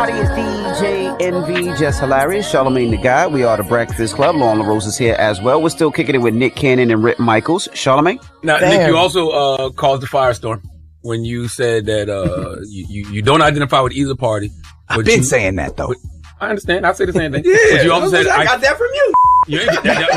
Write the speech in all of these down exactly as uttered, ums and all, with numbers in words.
everybody. It's D J Envy, Just Hilarious, Charlamagne the Guy. We are the Breakfast Club. Lauren LaRose is here as well. We're still kicking it with Nick Cannon and Rip Michaels. Charlamagne? Now, Damn. Nick, you also uh, caused the firestorm when you said that uh, you, you, you don't identify with either party. I've been you, saying that, though. But, I understand. I say the same thing. Yeah, but you also said, I got I, that from you. You ain't get that.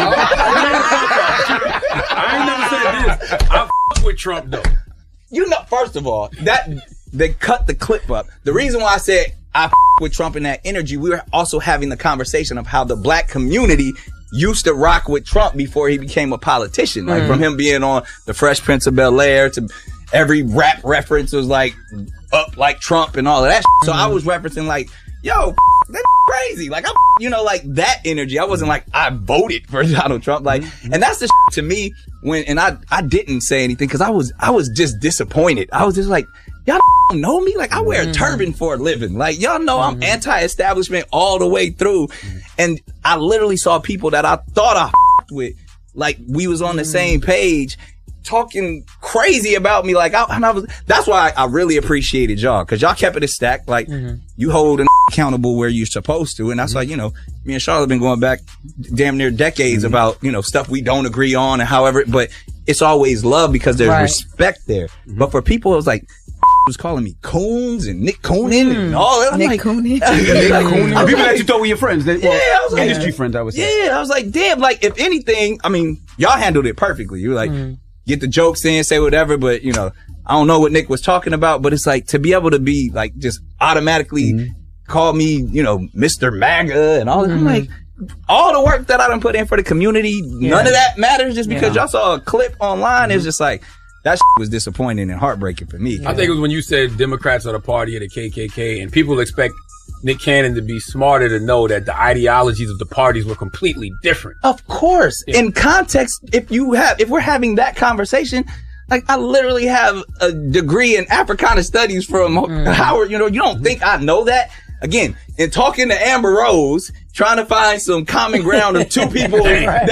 that I ain't never said this. I f*** with Trump, though. You know, first of all, that they cut the clip up. The reason why I said I f*** with Trump and that energy, we were also having the conversation of how the black community used to rock with Trump before he became a politician. Like, mm. from him being on The Fresh Prince of Bel-Air to every rap reference was like up like Trump and all of that. Mm. So I was referencing like, yo, that's crazy. Like, I'm, you know, like that energy. I wasn't like, I voted for Donald Trump. Like, mm-hmm. and that's the to me when, and I, I didn't say anything because I was, I was just disappointed. I was just like, y'all don't know me. Like, I wear a turban for a living. Like, y'all know mm-hmm. I'm anti-establishment all the way through. Mm-hmm. And I literally saw people that I thought I with, like we was on the mm-hmm. same page, talking crazy about me. Like, I, and I was, that's why I, I really appreciated y'all, because y'all kept it a stack. Like, mm-hmm. you hold an accountable where you're supposed to. And that's mm-hmm. like, you know, me and Charlotte have been going back damn near decades mm-hmm. about, you know, stuff we don't agree on and however, but it's always love because there's right. respect there. Mm-hmm. But for people, it was like, was calling me Coons and Nick Coonan mm. and all that. I'm Nick like, Coonan. Nick Coonan. People that you thought were your friends. They, well, yeah, I was like, industry friends, I would say. Yeah, I was like, damn, like, if anything, I mean, y'all handled it perfectly. You were like, mm. get the jokes in, say whatever, but, you know, I don't know what Nick was talking about, but it's like, to be able to be, like, just automatically mm-hmm. call me, you know, Mister MAGA and all that. Mm-hmm. I'm like, all the work that I done put in for the community, yeah. none of that matters just because yeah. y'all saw a clip online. Mm-hmm. It's just like, that shit was disappointing and heartbreaking for me. I think it was when you said Democrats are the party of the K K K, and people expect Nick Cannon to be smarter to know that the ideologies of the parties were completely different. Of course. Yeah. In context, if you have, if we're having that conversation, like, I literally have a degree in Africana studies from mm. Howard. You know, you don't think I know that? Again, in talking to Amber Rose, trying to find some common ground of two people that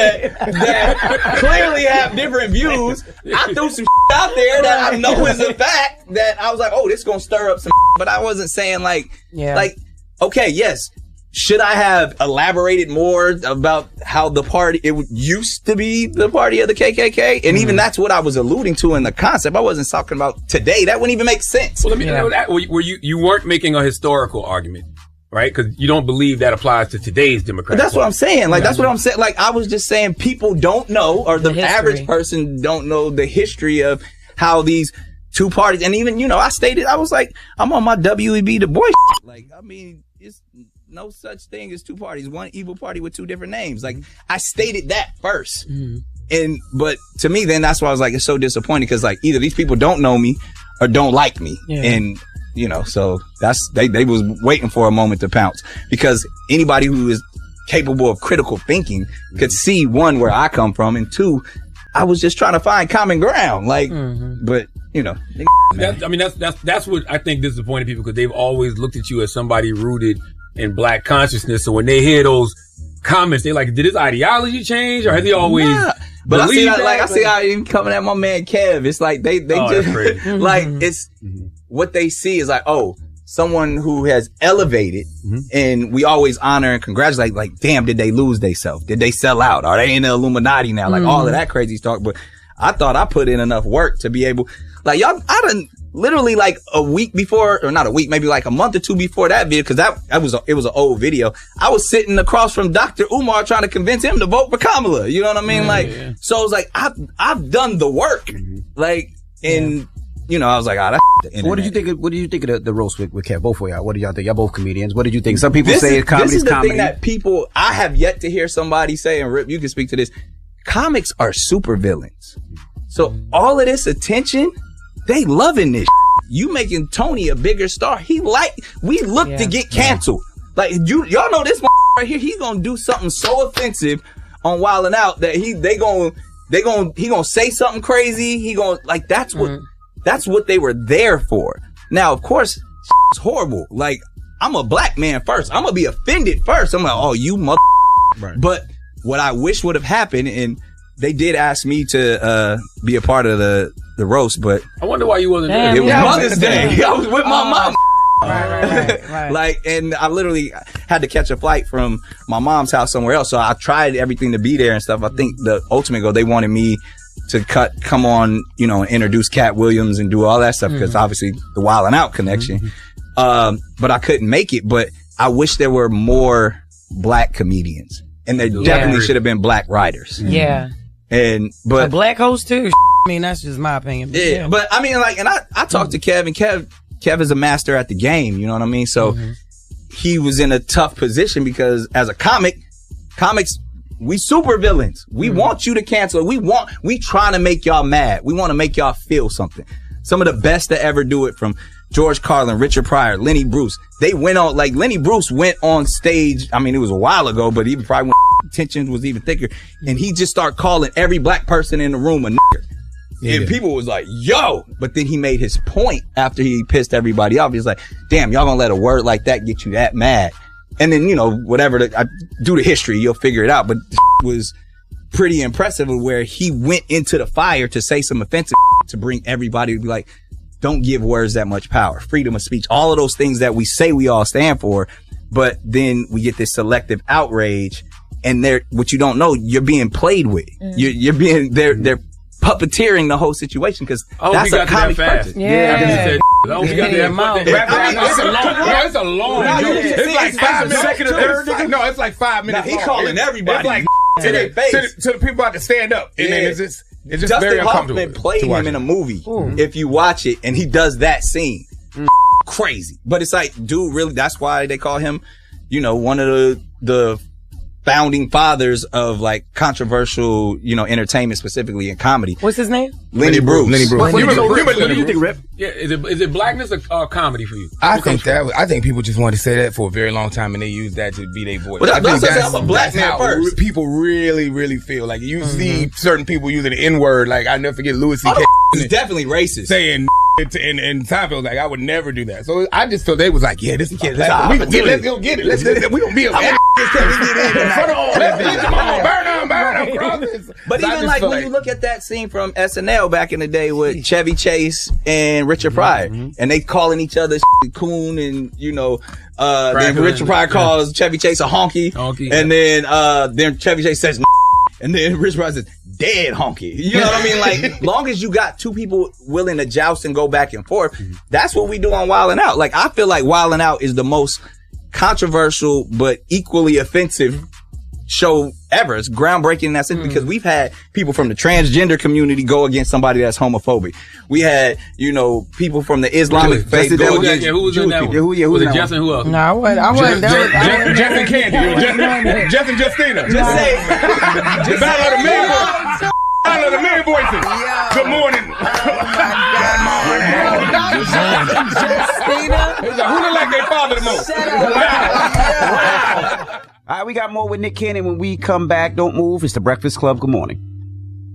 that clearly have different views, I threw some out there that I know is a fact that I was like, oh, this is going to stir up some, but I wasn't saying like, yeah. like, okay, yes. Should I have elaborated more about how the party, it used to be the party of the K K K? And mm. even that's what I was alluding to in the concept. I wasn't talking about today. That wouldn't even make sense. Well, let me yeah. know that. Were you, you weren't making a historical argument, right? Because you don't believe that applies to today's Democrats. But that's what I'm saying. Like, yeah. that's what I'm saying. Like, I was just saying people don't know, or the, the average person don't know the history of how these two parties, and even, you know, I stated, I was like, I'm on my W E B Du Bois. Like, I mean, it's no such thing as two parties, one evil party with two different names. Like, I stated that first. Mm-hmm. And, but to me, then that's why I was like, it's so disappointing because, like, either these people don't know me or don't like me. Yeah. And, you know, so that's, they, they was waiting for a moment to pounce because anybody who is capable of critical thinking mm-hmm. could see, one, where I come from, and two, I was just trying to find common ground. Like, mm-hmm. but, you know, that's, I mean, that's, that's, that's what I think disappointed people because they've always looked at you as somebody rooted in black consciousness. So when they hear those comments, they like, did his ideology change or has he always nah. But I see that, like, I see how even coming at my man Kev. It's like they, they oh, just like, it's mm-hmm. what they see is like, oh, someone who has elevated mm-hmm. and we always honor and congratulate, like, damn, did they lose themselves? Did they sell out? Are they in the Illuminati now? Like mm-hmm. all of that crazy stuff. But I thought I put in enough work to be able, like, y'all, I done literally like a week before, or not a week, maybe like a month or two before that video, because that, that was a, it was an old video. I was sitting across from Doctor Umar trying to convince him to vote for Kamala. You know what I mean? Yeah, like, yeah. so it was like, I've, I've done the work. Mm-hmm. Like, and, yeah. you know, I was like, oh, that's the internet. What did you think of, what did you think of the, the roast with, with Kev? Both of y'all. What did y'all think? Y'all both comedians. What did you think? Some people this say is, comedy is is comedy. This is the thing that people, I have yet to hear somebody say, and Rip, you can speak to this. Comics are super villains. So mm-hmm. all of this attention, they loving this. You making Tony a bigger star. He like, we look yeah. to get canceled. Yeah. Like, you, y'all know this right here, he's gonna do something so offensive on Wild 'N Out that he, they gonna, they gonna, he gonna say something crazy. He gonna, like, that's what, mm. that's what they were there for. Now, of course, it's horrible. Like, I'm a black man first. I'm gonna be offended first. I'm like, oh, you mother. Right. But what I wish would have happened, and they did ask me to, uh, be a part of the, the roast, but I wonder why you wasn't there. It was Mother's Day. I was with my mom. Right, right, right, right. Like, and I literally had to catch a flight from my mom's house somewhere else. So I tried everything to be there and stuff. I think the ultimate goal, they wanted me to cut, come on, you know, and introduce Cat Williams and do all that stuff because mm-hmm. obviously the Wild and Out connection. Mm-hmm. Um, but I couldn't make it. But I wish there were more black comedians, and there yeah. definitely should have been black writers. Yeah. And but a black host too. I mean, that's just my opinion. But yeah, yeah, but I mean, like, and I I talked mm-hmm. to Kev, and Kev Kev is a master at the game. You know what I mean? So mm-hmm. he was in a tough position because as a comic, comics. We super villains. We mm-hmm. want you to cancel. We want, we trying to make y'all mad. We want to make y'all feel something. Some of the best to ever do it, from George Carlin, Richard Pryor, Lenny Bruce. They went on, like Lenny Bruce went on stage. I mean, it was a while ago, but even probably when tension was even thicker. And he just started calling every black person in the room a nigger. Yeah. And people was like, yo, but then he made his point after he pissed everybody off. He's like, damn, y'all gonna let a word like that get you that mad? And then, you know, whatever, the, I, do the history, you'll figure it out. But was pretty impressive where he went into the fire to say some offensive to bring everybody to be like, don't give words that much power. Freedom of speech, all of those things that we say we all stand for. But then we get this selective outrage, and they're, what you don't know, you're being played with. Mm. You're, you're being, they're, they're puppeteering the whole situation because that's a comic person. Yeah. yeah. Oh, we got that mouth. It's a long, no, it's a long no, joke. It's, it's like five minutes. Second or third. Like, no, it's like five minutes. Now, he calling everybody. It's like to the, to, the, to the people about to stand up, and yeah. then it's just, it's just Dustin very uncomfortable. Hoffman played him in a movie. Ooh. If you watch it, and he does that scene, mm. crazy. But it's like, dude, really, that's why they call him, you know, one of the the founding fathers of like controversial, you know, entertainment, specifically in comedy. What's his name? Lenny Bruce. Lenny Bruce. What, you, so, Rip, Rip, what do you think, Rip? Yeah, is it is it blackness or uh, comedy for you? I what think that. From? I think people just wanted to say that for a very long time, and they use that to be their voice. Well, I think that's, that's, that's a black man how first. People really, really feel like you mm-hmm. see certain people using the N word. Like I never forget Louis C K. He's definitely racist. Saying. And, and Seinfeld was like, I would never do that. So I just felt they was like, yeah, this is let's, we, we, let's go get it. Let's, let's we gonna be a man. Come on, burn them, burn them, brothers. But so even like when like, you look at that scene from S N L back in the day with Chevy Chase and Richard Pryor, mm-hmm. and they calling each other coon, and you know, uh, then Richard Pryor calls yeah. Chevy Chase a honky, honky and yeah. then uh, then Chevy Chase says, and then Richard Pryor says, dead honky. You know what I mean? Like, long as you got two people willing to joust and go back and forth, mm-hmm. that's what we do on Wild and Out. Like, I feel like Wild and Out is the most controversial but equally offensive show ever. It's groundbreaking in that sense mm-hmm. because we've had people from the transgender community go against somebody that's homophobic. We had, you know, people from the Islamic Just, faith go against yeah, who was in that one? Yeah, who, yeah, who was it Justin? Who else? No, I wasn't. I wasn't. Jeff, Jeff and Candy. Jeff, Jeff and Justina. Just say. The Battle of the Million Voices. Battle of the Million Voices. Good morning. Justina. Who look like their father the most? All right, we got more with Nick Cannon when we come back. Don't move. It's the Breakfast Club. Good morning.